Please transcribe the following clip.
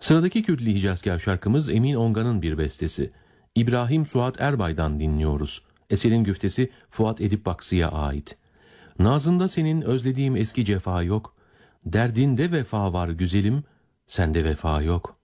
Sıradaki Kürtli Hicazkâr şarkımız Emin Ongan'ın bir bestesi. İbrahim Suat Erbay'dan dinliyoruz. Eserin güftesi Fuat Edip Baksı'ya ait. Nazında senin özlediğim eski cefa yok. Derdinde vefa var güzelim, sende vefa yok.